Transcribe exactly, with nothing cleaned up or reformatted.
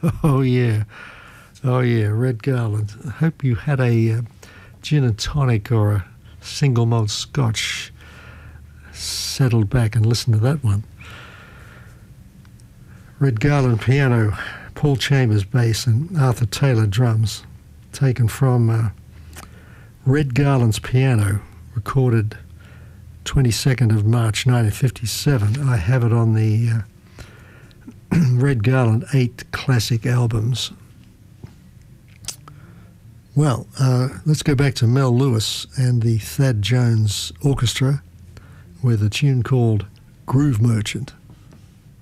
Oh, yeah. Oh, yeah, Red Garland. I hope you had a uh, gin and tonic or a single malt scotch. Settled back and listened to that one. Red Garland piano, Paul Chambers bass and Arthur Taylor drums, taken from uh, Red Garland's Piano, recorded twenty-second of March nineteen fifty-seven. I have it on the uh, Red Garland eight classic albums. Well, uh, let's go back to Mel Lewis and the Thad Jones Orchestra with a tune called Groove Merchant.